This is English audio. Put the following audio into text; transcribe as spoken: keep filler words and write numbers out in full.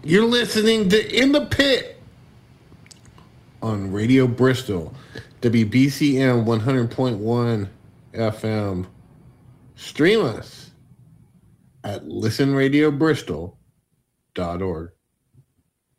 You're listening to In the Pit on Radio Bristol, W B C M one hundred point one F M. Stream us at listen radio bristol dot org.